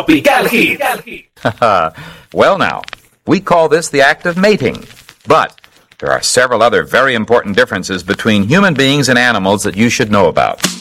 Tropical Hit. Well now, we call this the act of mating. But there are several other very important differences between human beings and animals that you should know about.